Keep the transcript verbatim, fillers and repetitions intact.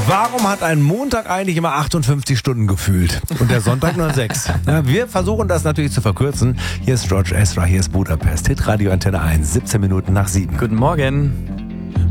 Warum hat ein Montag eigentlich immer achtundfünfzig Stunden gefühlt und der Sonntag nur sechs? Ja, wir versuchen das natürlich zu verkürzen. Hier ist George Ezra, hier ist Budapest, Hitradio Antenne eins, siebzehn Minuten nach sieben. Guten Morgen.